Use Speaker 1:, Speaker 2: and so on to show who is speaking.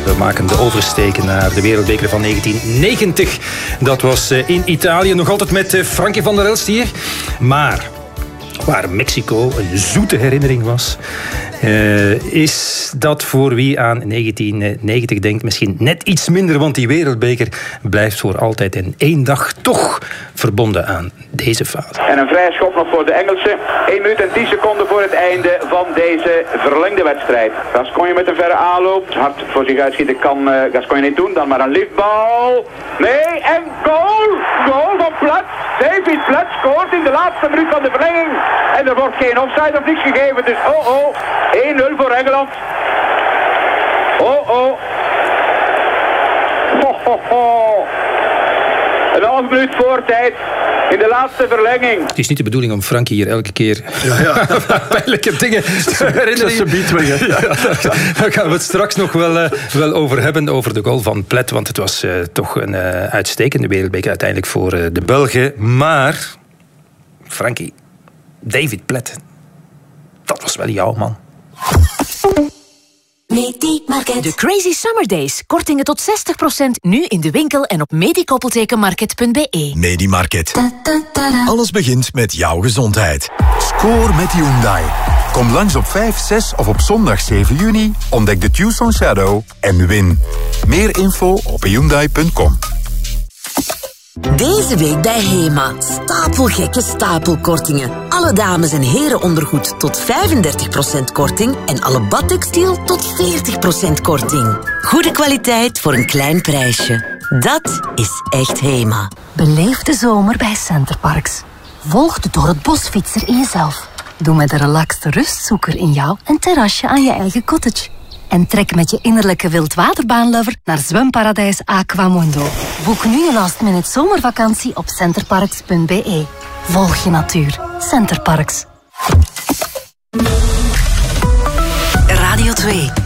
Speaker 1: we maken de oversteek naar de Wereldbeker van 1990. Dat was in Italië, nog altijd met Frankie van der Elst hier. Maar waar Mexico een zoete herinnering was, is dat voor wie aan 1990 denkt misschien net iets minder, want die Wereldbeker blijft voor altijd in één dag toch verbonden aan deze fase.
Speaker 2: En een vrije schop nog voor de Engelsen. 1 minuut en 10 seconden voor het einde van deze verlengde wedstrijd. Gascoigne met een verre aanloop. Hard voor zich uitschieten kan Gascoigne niet doen. Dan maar een liftbal. Nee, en goal! Goal van Plet. David Plet scoort in de laatste minuut van de verlenging. En er wordt geen offside of niks gegeven. Dus 1-0 voor Engeland. Een half minuut voor tijd in de laatste verlenging.
Speaker 1: Het is niet de bedoeling om Frankie hier elke keer pijnlijke dingen te herinneren. Daar gaan we het straks nog wel over hebben, over de goal van Plet. Want het was toch een uitstekende Wereldbeker uiteindelijk voor de Belgen. Maar, Frankie, David Plet, dat was wel jouw man.
Speaker 3: Medimarket. De Crazy Summer Days. Kortingen tot 60% nu in de winkel en op medikoppeltekenmarket.be.
Speaker 4: Medimarket. Alles begint met jouw gezondheid. Score met Hyundai. Kom langs op 5, 6 of op zondag 7 juni. Ontdek de Tucson Shadow en win. Meer info op hyundai.com.
Speaker 5: Deze week bij HEMA. Stapelgekke stapelkortingen. Alle dames- en herenondergoed tot 35% korting en alle badtextiel tot 40% korting. Goede kwaliteit voor een klein prijsje. Dat is echt HEMA.
Speaker 6: Beleef de zomer bij Centerparks. Volg de door het bosfietser in jezelf. Doe met de relaxte rustzoeker in jou een terrasje aan je eigen cottage. En trek met je innerlijke wildwaterbaanlover naar zwemparadijs Aquamundo. Boek nu je last-minute zomervakantie op centerparks.be. Volg je natuur. Centerparks.
Speaker 5: Radio 2.